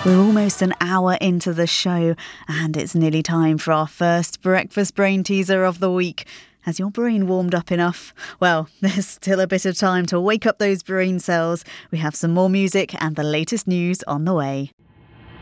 We're almost an hour into the show and it's nearly time for our first breakfast brain teaser of the week. Has your brain warmed up enough? Well, there's still a bit of time to wake up those brain cells. We have some more music and the latest news on the way.